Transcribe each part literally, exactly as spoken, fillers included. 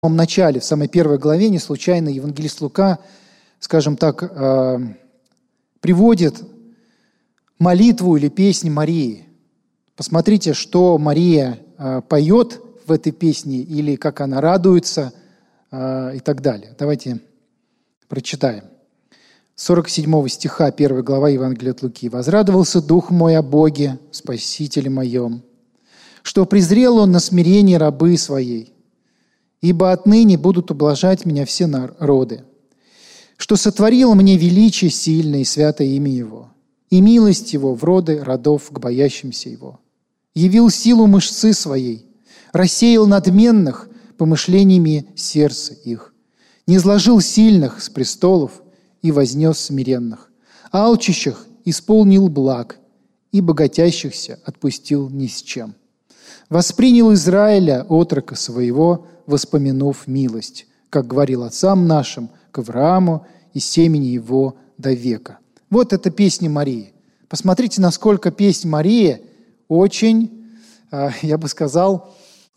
самом начале, в самой первой главе, не случайно евангелист Лука, скажем так, э, приводит молитву или песнь Марии. Посмотрите, что Мария э, поет в этой песне, или как она радуется э, и так далее. Давайте прочитаем. сорок седьмого стиха, первая глава Евангелия от Луки. «Возрадовался дух мой о Боге, Спасителе моем, что презрел он на смирение рабы своей, ибо отныне будут ублажать меня все народы, что сотворил мне величие сильное и святое имя Его, и милость Его в роды родов к боящимся Его. Явил силу мышцы своей, рассеял надменных помышлениями сердца их, низложил сильных с престолов и вознес смиренных, алчущих исполнил благ, и богатящихся отпустил ни с чем. Воспринял Израиля, отрока своего, воспомянув милость, как говорил отцам нашим, к Аврааму и семени его до века». Вот это песня Марии. Посмотрите, насколько песнь Марии очень, я бы сказал,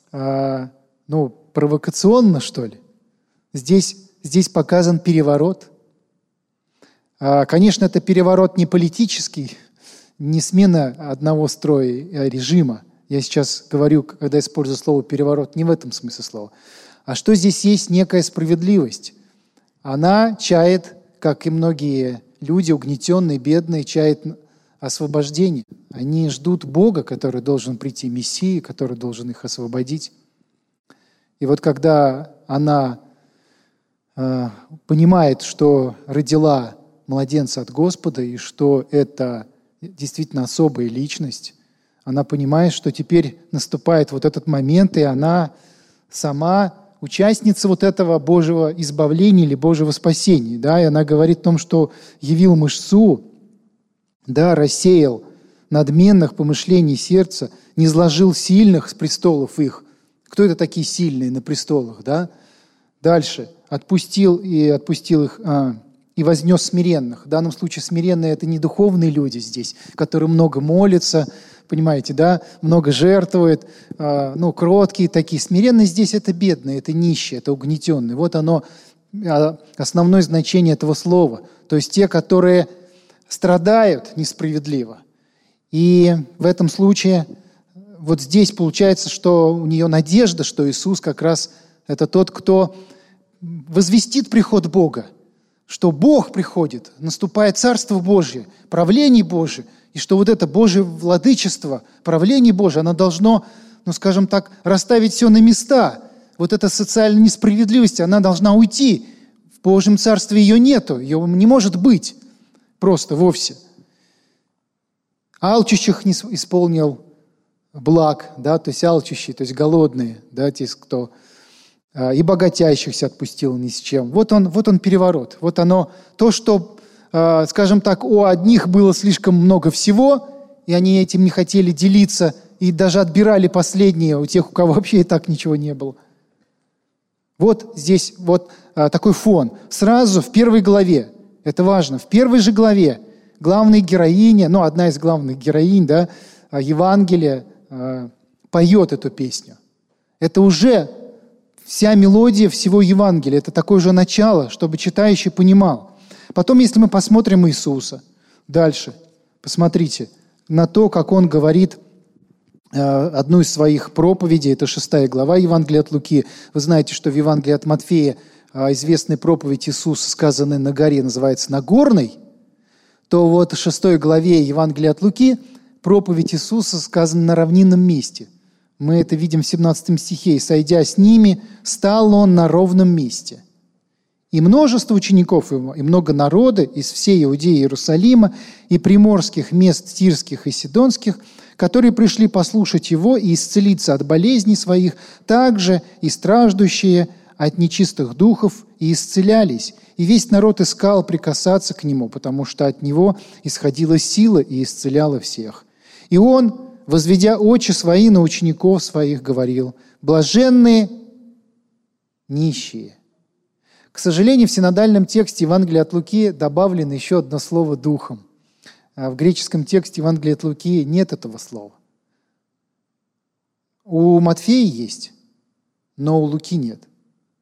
ну, провокационно, что ли. Здесь, здесь показан переворот. Конечно, это переворот не политический, не смена одного строя режима. Я сейчас говорю, когда использую слово «переворот», не в этом смысле слова. А что здесь есть некая справедливость. Она чает, как и многие люди, угнетенные, бедные, чает освобождения. Они ждут Бога, который должен прийти, Мессии, который должен их освободить. И вот когда она э, понимает, что родила младенца от Господа, и что это действительно особая личность, она понимает, что теперь наступает вот этот момент, и она сама участница вот этого Божьего избавления или Божьего спасения. Да? И она говорит о том, что явил мышцу, да, рассеял надменных помышлений сердца, низложил сильных с престолов их. Кто это такие сильные на престолах? Да? Дальше. Отпустил и отпустил их... А, и вознес смиренных. В данном случае смиренные – это не духовные люди здесь, которые много молятся, понимаете, да, много жертвуют, э, ну, кроткие такие. Смиренные здесь – это бедные, это нищие, это угнетенные. Вот оно, основное значение этого слова. То есть те, которые страдают несправедливо. И в этом случае вот здесь получается, что у нее надежда, что Иисус как раз это тот, кто возвестит приход Бога, что Бог приходит, наступает Царство Божье, правление Божие, и что вот это Божье владычество, правление Божие, оно должно, ну, скажем так, расставить все на места. Вот эта социальная несправедливость, она должна уйти. В Божьем Царстве ее нету, ее не может быть просто вовсе. Алчущих не исполнил благ, да, то есть алчущие, то есть голодные, да, те, кто... и богатящихся отпустил ни с чем. Вот он, вот он переворот. Вот оно, то, что, э, скажем так, у одних было слишком много всего, и они этим не хотели делиться, и даже отбирали последнее у тех, у кого вообще и так ничего не было. Вот здесь вот э, такой фон. Сразу в первой главе, это важно, в первой же главе главная героиня, ну, одна из главных героинь, да, Евангелия, э, поет эту песню. Это уже... Вся мелодия всего Евангелия – это такое же начало, чтобы читающий понимал. Потом, если мы посмотрим Иисуса, дальше, посмотрите на то, как Он говорит э, одну из своих проповедей, это шестая глава Евангелия от Луки. Вы знаете, что в Евангелии от Матфея э, известная проповедь Иисуса, сказанная на горе, называется «Нагорной», то вот в шестой главе Евангелия от Луки проповедь Иисуса сказана на равнинном месте. Мы это видим в семнадцатом стихе. «И, сойдя с ними, стал он на ровном месте. И множество учеников его, и много народа из всей Иудеи и Иерусалима, и приморских мест тирских и сидонских, которые пришли послушать его и исцелиться от болезней своих, также и страждущие от нечистых духов, и исцелялись. И весь народ искал прикасаться к нему, потому что от него исходила сила и исцеляла всех. И он, возведя очи свои на учеников своих, говорил: блаженные нищие». К сожалению, в синодальном тексте Евангелия от Луки добавлено еще одно слово «духом». А в греческом тексте Евангелия от Луки нет этого слова. У Матфея есть, но у Луки нет.